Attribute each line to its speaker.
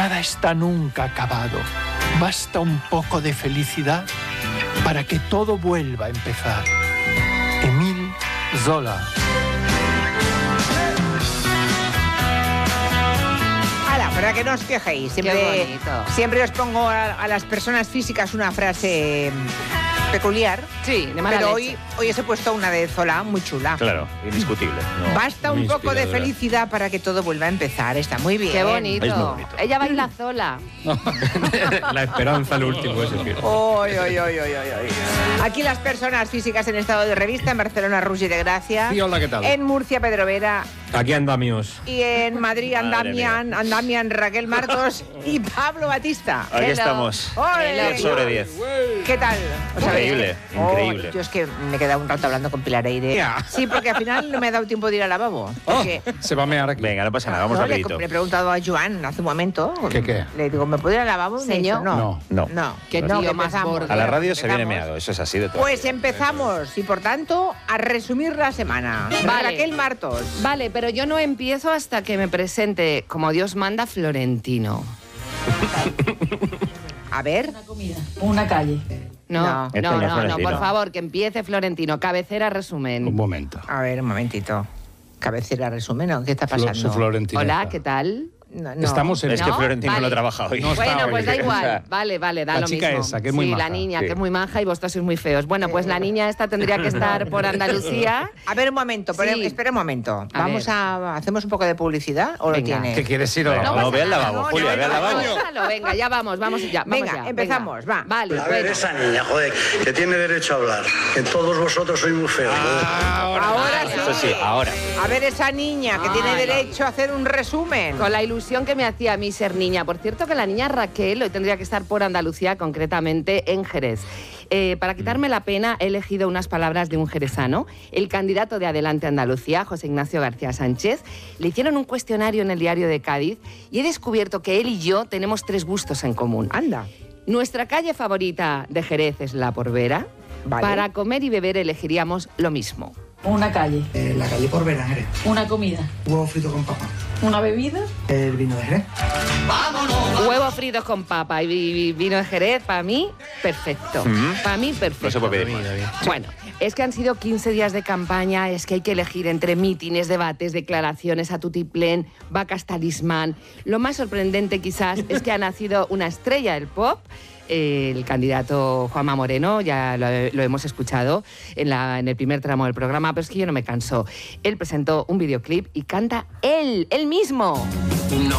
Speaker 1: nada está nunca acabado. Basta un poco de felicidad para que todo vuelva a empezar. Émile Zola.
Speaker 2: Para que no os quejéis, siempre os pongo a las personas físicas una frase peculiar.
Speaker 3: Sí, de mala
Speaker 2: pero
Speaker 3: leche.
Speaker 2: hoy os he puesto una de Zola muy chula.
Speaker 4: Claro, indiscutible. No,
Speaker 2: Basta un poco de felicidad para que todo vuelva a empezar. Está muy bien.
Speaker 3: Qué bonito.
Speaker 4: Es muy bonito.
Speaker 3: Ella baila Zola.
Speaker 5: La esperanza, lo último, eso que...
Speaker 2: Oy, oy, oy, oy, oy, oy. Aquí las personas físicas en estado de revista, en Barcelona, Rugi de Gracia.
Speaker 5: Sí, hola, ¿qué tal?
Speaker 2: En Murcia, Pedro Vera.
Speaker 5: Aquí andamios.
Speaker 2: Y en Madrid, Andamian, Raquel Martos y Pablo Batista.
Speaker 4: Aquí
Speaker 3: Hello.
Speaker 4: estamos.
Speaker 2: ¡Ole!
Speaker 4: 10 sobre 10.
Speaker 2: ¿Qué tal? ¿Os habéis-
Speaker 4: Increíble, increíble.
Speaker 2: Yo es que me he quedado un rato hablando con Pilar Eire.
Speaker 5: Ya.
Speaker 2: Sí, porque al final no me ha dado tiempo de ir al lavabo. Porque
Speaker 5: Se va a mear aquí.
Speaker 4: Venga, no pasa nada, vamos
Speaker 2: no,
Speaker 4: rapidito.
Speaker 2: le he preguntado a Joan hace un momento.
Speaker 5: ¿Qué?
Speaker 2: Le digo, ¿me puedo ir al lavabo? Y me
Speaker 3: Señor.
Speaker 2: dice, no.
Speaker 4: No.
Speaker 3: Qué
Speaker 2: No,
Speaker 3: tío
Speaker 2: que
Speaker 3: más
Speaker 2: empezamos.
Speaker 3: borde.
Speaker 4: A la radio se viene
Speaker 2: Empezamos.
Speaker 4: meado, eso es así de todo.
Speaker 2: Pues empezamos y por tanto a resumir la semana.
Speaker 3: Vale.
Speaker 2: Raquel Martos.
Speaker 3: Vale, pero yo no empiezo hasta que me presente, como Dios manda, Florentino.
Speaker 2: A ver.
Speaker 6: Una comida, una calle.
Speaker 3: No,
Speaker 4: Este
Speaker 3: no,
Speaker 4: no es
Speaker 3: no,
Speaker 4: Florentino.
Speaker 3: por favor, que empiece Florentino. Cabecera,
Speaker 5: Un
Speaker 3: resumen.
Speaker 5: momento.
Speaker 2: A ver, un momentito. Cabecera resumen, ¿no? ¿Qué está pasando?
Speaker 5: Su Florentina.
Speaker 3: Hola, ¿qué tal?
Speaker 2: No.
Speaker 5: Estamos en...
Speaker 4: Es que
Speaker 3: No,
Speaker 4: Florentino
Speaker 3: vale.
Speaker 4: no trabaja hoy.
Speaker 5: No está
Speaker 3: Bueno,
Speaker 5: hoy.
Speaker 3: pues da
Speaker 4: O sea,
Speaker 3: igual. Vale, da
Speaker 5: la
Speaker 3: lo
Speaker 5: chica
Speaker 3: mismo.
Speaker 5: esa, que es muy
Speaker 3: sí,
Speaker 5: maja.
Speaker 3: la niña,
Speaker 4: Sí.
Speaker 3: que es muy maja y vosotros sois muy feos. Bueno, pues la niña esta tendría que estar por Andalucía.
Speaker 2: A ver, un momento, pero
Speaker 3: Sí.
Speaker 2: espera un momento.
Speaker 3: A
Speaker 2: Vamos
Speaker 3: ver.
Speaker 2: ¿Hacemos un poco de publicidad o lo
Speaker 3: Venga.
Speaker 2: tienes?
Speaker 5: ¿Qué quieres ir a
Speaker 4: No,
Speaker 5: la
Speaker 4: no, ve al lavabo,
Speaker 2: no,
Speaker 4: Julia,
Speaker 2: no,
Speaker 4: ve al
Speaker 2: no,
Speaker 4: lavabo.
Speaker 3: Déjalo, venga, ya vamos ya.
Speaker 2: Venga,
Speaker 3: ya,
Speaker 2: empezamos, va.
Speaker 3: Vale,
Speaker 7: A ver,
Speaker 3: bueno.
Speaker 7: esa niña, joder, que tiene derecho a hablar. Que todos vosotros sois muy feos.
Speaker 2: Ahora sí.
Speaker 4: Eso sí, ahora.
Speaker 2: A ver, esa niña que tiene
Speaker 3: Ay.
Speaker 2: derecho a hacer un resumen.
Speaker 3: Con la ilusión que me hacía a mí ser niña. Por cierto, que la niña Raquel hoy tendría que estar por Andalucía, concretamente en Jerez. Para quitarme la pena, he elegido unas palabras de un jerezano. El candidato de Adelante Andalucía, José Ignacio García Sánchez, le hicieron un cuestionario en el Diario de Cádiz y he descubierto que él y yo tenemos 3 gustos en común.
Speaker 2: Anda.
Speaker 3: Nuestra calle favorita de Jerez es La Porvera.
Speaker 2: Vale.
Speaker 3: Para comer y beber elegiríamos lo mismo.
Speaker 6: Una calle,
Speaker 8: La calle por Vera, Jerez.
Speaker 6: una comida,
Speaker 8: Huevo frito con papa.
Speaker 6: una bebida,
Speaker 8: El vino de Jerez.
Speaker 3: Huevos fritos con papa y vino de Jerez, para mí, perfecto. Para mí, perfecto.
Speaker 4: No se puede pedir más.
Speaker 3: Bueno, es que han sido 15 días de campaña, es que hay que elegir entre mítines, debates, declaraciones a tutiplén, vacas talismán. Lo más sorprendente quizás es que ha nacido una estrella del pop, el candidato Juanma Moreno, ya lo hemos escuchado en el primer tramo del programa, pero es que yo no me canso. Él presentó un videoclip y canta él mismo.
Speaker 1: No